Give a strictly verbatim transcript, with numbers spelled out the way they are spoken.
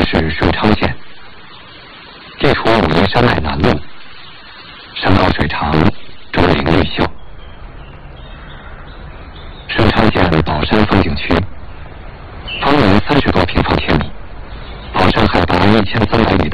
是顺昌县，地处武陵山脉南麓，山高水长，竹林绿秀。顺昌县宝山风景区，方圆三十多平方千米，宝山海拔一千三百米